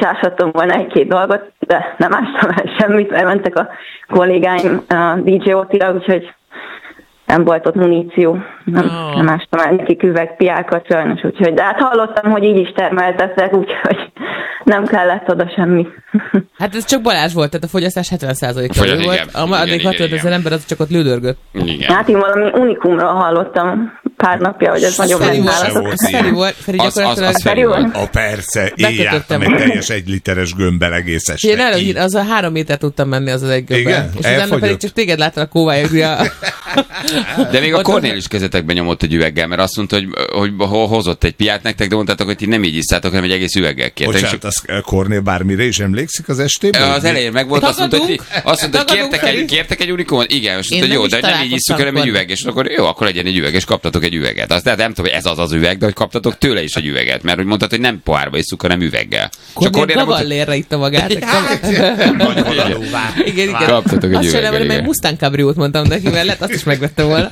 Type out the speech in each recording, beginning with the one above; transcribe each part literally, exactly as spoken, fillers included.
áshattam volna egy-két dolgot, de nem ástam el semmit, mert mentek a kollégáim a dé jé Ottira, úgyhogy nem volt ott muníció. Nem, oh. nem ástam el nekik üvegpiákat sajnos, úgyhogy, de hát hallottam, hogy így is termeltettek, úgyhogy nem kellett oda semmi. Hát ez csak Balázs volt, tehát a fogyasztás hetven százalék Fogyaszt, volt. igen, A maradék hatvanöt ezer ember az csak ott lődörgött. Igen. Hát én valami unikumról hallottam pár napja, hogy ez nagyon megnálatok. Feri volt, Feri Az, az, az Feri volt. A persze, én jártam egy teljes egy literes gömbbel egész este. Én előtt, az a három méter tudtam menni az az egy gömbben. Igen? És utána pedig csak téged láttam a kóvályokra. De még a Kornél is kezetekben nyomott egy üveggel, mert azt mondta, hogy, hogy hozott egy piát nektek, de mondtátok, hogy ti nem így isztátok, hanem egy egész üveggel kértek. Bocsánat, az Kornél bármire is emlékszik az estében? Az elején meg volt, azt mondta, hogy, azt mondta, hogy kértek, egy, kértek egy unikumot? Igen, és mondta, hogy jó, de nem így isszuk, hanem egy üveg, és akkor jó, akkor legyen egy üveg, és kaptatok egy üveget. Azt nem tudom, hogy ez az az üveg, de hogy kaptatok tőle is egy üveget, mert úgy mondtad, hogy nem pohárba isszuk, hanem üveggel. Kornél gavallérre itta magát. Igen, igen. Kaptatok egy azt üveggel. Azt sem, hogy Mustang Cabriót mondtam neki mellett, azt is megvette volna.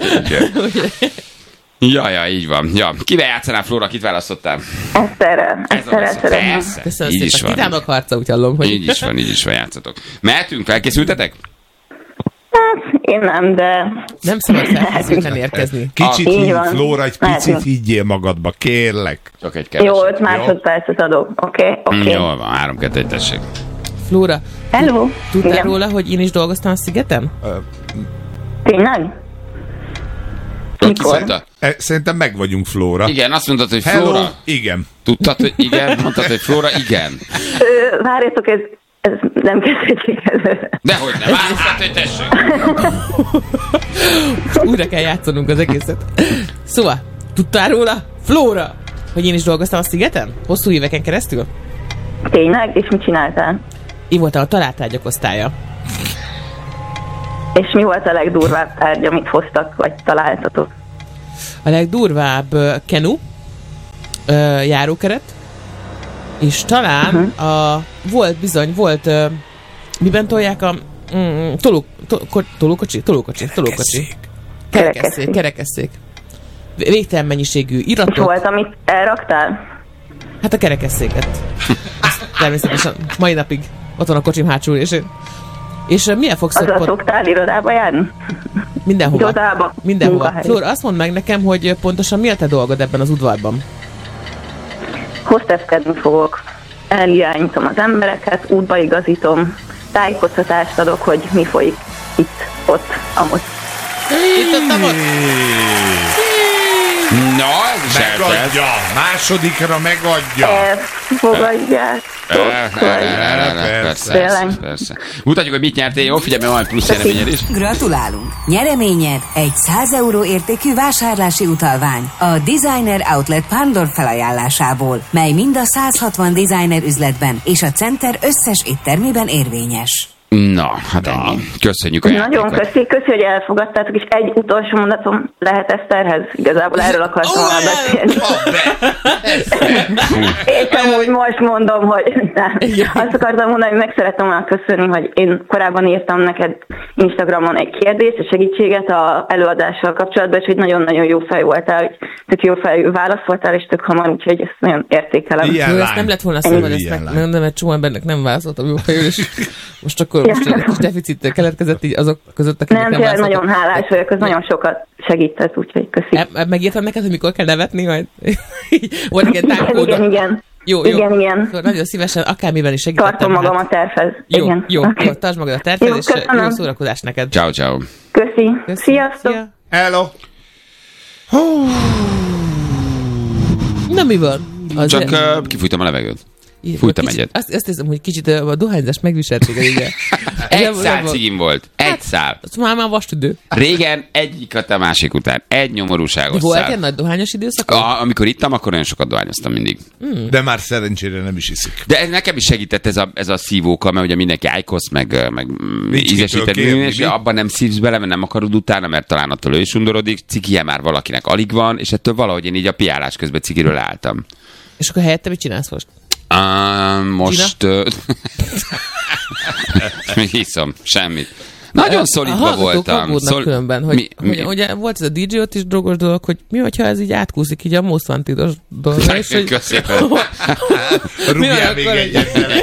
Ja, ja, így van. Ja. Kivel játszanál, Flóra? Kit választottál? Eszterrel. Eszterrel szeretném. Köszönöm így szépen. Titának harca, úgy hallom, hogy... Így is van, így is van, játszatok. Mehetünk, felkészültetek? Hát, én nem, de... Nem szabad felkészülten érkezni. Kicsit hív, Flóra, egy picit higgyél magadba, kérlek. Csak egy keveset. Jó, öt másodpercet adok. Oké, okay, oké. Okay. Jól van, három, kettő, egy, tessék. Flóra, hello. Tudtál igen. róla, hogy én is dolgoztam a szigeten? Uh, Tényleg? Mikor? Szerintem meg vagyunk, Flóra. Igen, azt mondtad, hogy hello. Flóra. Igen. Tudtad, hogy igen? Mondtad, hogy Flóra, igen. Ö, várjatok, ez, ez nem kezdődik előre. Dehogy nem, várjál, hogy tessék. Újra kell játszanunk az egészet. Szóval, tudtál róla, Flóra, hogy én is dolgoztam a szigeten? Hosszú éveken keresztül? Tényleg? És mit csináltál? Én voltam a találtárgyak osztálya. És mi volt a legdurvább tárgy, amit hoztak, vagy találtatok? A legdurvább uh, kenu, uh, járókeret, és talán uh-huh. a, volt bizony, volt, uh, miben tolják a mm, toló, to, ko, tolókocsi? Tolókocsi, tolókocsi. Kerekesszék, kerekesszék. Végtelen mennyiségű iratok. És volt, amit elraktál? Hát a kerekesszéket. Azt természetesen mai napig ott van a kocsim hátsó ülésén. És uh, milyen fogsz... Azzal szoktál irodába járni? Mindenhova. Irodába? Mindenhova. Flóra, azt mondd meg nekem, hogy pontosan mi a te dolgod ebben az udvarban? Hostesskedni fogok. Elirányítom az embereket, útba igazítom, tájékoztatást adok, hogy mi folyik itt, ott, amott. Itt, ott, amott. Na, ez is megadja, másodikra megadja. Elfogadják. Persze, persze. Mutatjuk, hogy mit nyertél. Jó, figyelj, mert van plusz nyereményed is. Gratulálunk! Nyereményed egy száz euró értékű vásárlási utalvány a Designer Outlet Pándor felajánlásából, mely mind a száz hatvan designer üzletben és a Center összes éttermében érvényes. Na, hát ennyi. Köszönjük a játékot. Nagyon köszi, köszi, hogy elfogadtátok, és egy utolsó mondatom lehet Eszterhez. Igazából erről akartam volna beszélni. És amúgy most mondom, hogy nem. Azt akartam mondani, hogy meg szerettem volna köszönni, hogy én korábban írtam neked Instagramon egy kérdést, a segítséget az előadással kapcsolatban, és hogy nagyon-nagyon jó fej voltál, hogy tök jó fejű válaszoltál, és tök hamar, úgyhogy ezt nagyon értékelem. Jó, ezt nem lett volna szabad, ezt megmondom, mert csomó embernek nem válaszoltam jó fejű, és most akkor most egy kis deficit keletkezett így azok között, akik nem, nem válaszoltak. Nem, nagyon hálás vagyok, az nagyon sokat segített, úgyhogy köszi. E- megírtam neked, hogy mikor kell nevetni, majd volt egy ilyen támkódon. Igen, igen. Jó, jó. Igen, igen. Szóval nagyon szívesen, akármiben is segítettem. Tartom magam hát. A tervhez. Jó, igen. jó, okay. Jó, tartsd magad a tervhez, jó, és köszönöm. Jó szórakozást neked. Ciao, ciao. Köszi. Köszi. Sziasztok. Szia. Hello. Na mi van? Azért... Csak uh, kifújtam a levegőt. Fújtam kicsit, egyet. Azt, azt hiszem, hogy kicsit a dohányzás megviseltsége, igen. Egy szál cigim volt. Egy hát, szál. Az már már vastüdő. Régen egyik a másik után. Egy nyomorúságos volt szál. Volt egy nagy dohányos időszak? A, amikor ittam, akkor nagyon sokat dohányoztam mindig. Mm. De már szerencsére nem is iszik. De ez nekem is segített ez a, ez a szívóka, mert ugye mindenki ájkosz, meg, meg ízesített, és abban nem szívsz bele, mert nem akarod utána, mert talán attól ő is undorodik. Cikie már valakinek alig van, és ettől valahogy én így a piálás közben cigiről álltam. És akkor helyette mit csinálsz most? Uh, most... Még hiszom, semmit. Nagyon szolidba voltam. Szol... különben, hogy, mi, hogy mi? Ugye volt ez a dé jé ott is drogos dolog, hogy mi, hogyha ez így átkúszik így a Most Wanted-os dolog. Köszönöm. Rúgjál még egyet.